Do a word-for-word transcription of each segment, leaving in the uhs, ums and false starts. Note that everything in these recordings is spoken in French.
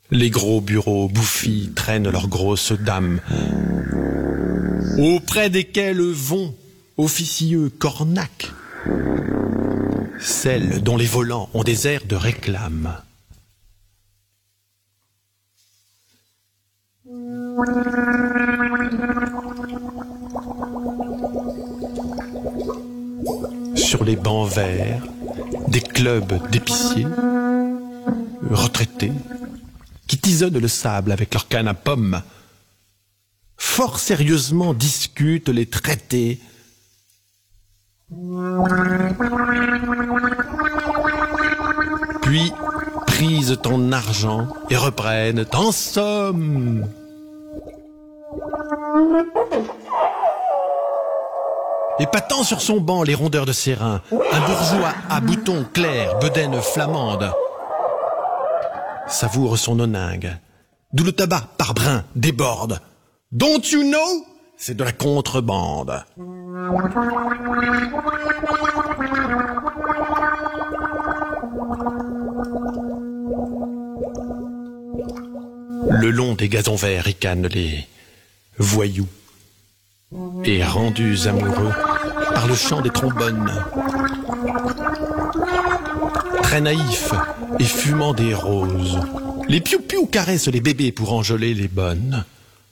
Les gros bureaux bouffis traînent leurs grosses dames, auprès desquelles vont, officieux cornacs, celles dont les volants ont des airs de réclame. Sur les bancs verts, des clubs d'épiciers, retraités, qui tisonnent le sable avec leur canne à pomme, fort sérieusement discutent les traités. Puis prisent ton argent et reprennent en somme. Épatant sur son banc les rondeurs de ses reins, un bourgeois à boutons clairs, bedaine flamande, savoure son oningue, d'où le tabac par brin déborde. Don't you know? C'est de la contrebande. Le long des gazons verts ricanent les voyous et rendus amoureux par le chant des trombones. Très naïfs et fumant des roses, les piou-piou caressent les bébés pour enjôler les bonnes.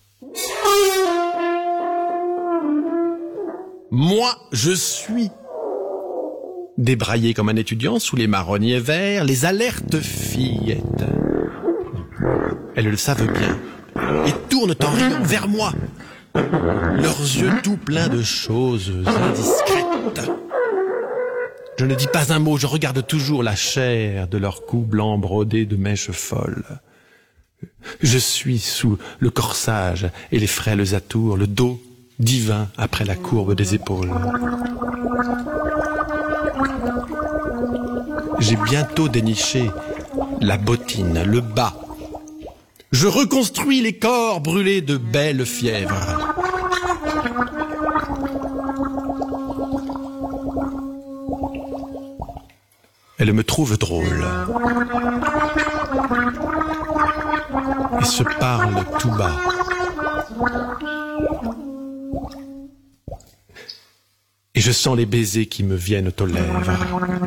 Moi, je suis débraillé comme un étudiant sous les marronniers verts, les alertes fillettes. Elles le savent bien et tournent en riant vers moi, leurs yeux tout pleins de choses indiscrètes. Je ne dis pas un mot, je regarde toujours la chair de leurs cous blancs brodés de mèches folles. Je suis sous le corsage et les frêles atours, le dos divin après la courbe des épaules. J'ai bientôt déniché la bottine, le bas. Je reconstruis les corps brûlés de belle fièvre. Elle me trouve drôle et se parle tout bas. Et je sens les baisers qui me viennent aux lèvres.